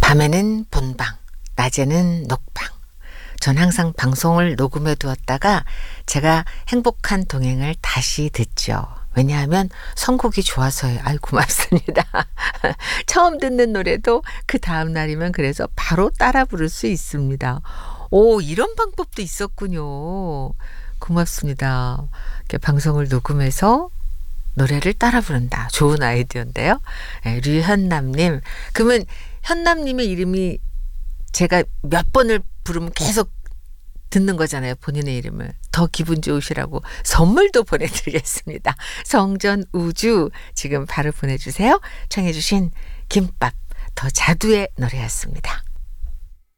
밤에는 본방, 낮에는 녹방. 전 항상 방송을 녹음해 두었다가 제가 행복한 동행을 다시 듣죠. 왜냐하면 선곡이 좋아서요. 아이 고맙습니다. 처음 듣는 노래도 그 다음 날이면 그래서 바로 따라 부를 수 있습니다. 오, 이런 방법도 있었군요. 고맙습니다. 이렇게 방송을 녹음해서 노래를 따라 부른다. 좋은 아이디어인데요. 네, 류현남님. 그러면 현남님의 이름이 제가 몇 번을 부르면 계속 듣는 거잖아요. 본인의 이름을. 더 기분 좋으시라고 선물도 보내드리겠습니다. 성전 우주 지금 바로 보내주세요. 청해 주신 김밥 더 자두의 노래였습니다.